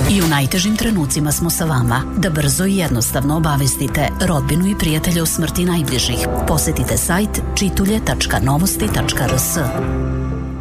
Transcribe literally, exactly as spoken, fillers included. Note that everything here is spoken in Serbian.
I u najtežim trenucima smo sa vama, da brzo i jednostavno obavestite rodbinu i prijatelje o smrti najbližih. Posetite sajt čitulje tačka novosti tačka rs.